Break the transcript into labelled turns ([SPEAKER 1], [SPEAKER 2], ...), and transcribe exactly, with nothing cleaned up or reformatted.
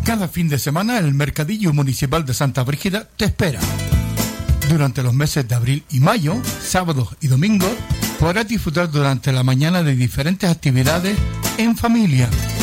[SPEAKER 1] Cada fin de semana el Mercadillo Municipal de Santa Brígida te espera. Durante los meses de abril y mayo, sábados y domingos, podrás disfrutar durante la mañana de diferentes actividades en familia.